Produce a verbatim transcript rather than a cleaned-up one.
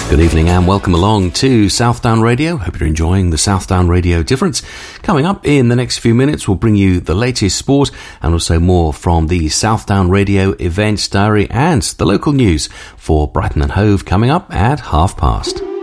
Good evening and welcome along to Southdown Radio. Hope you're enjoying the Southdown Radio Difference. Coming up in the next few minutes, we'll bring you the latest sport and also more from the Southdown Radio Events Diary and the local news for Brighton and Hove coming up at half past.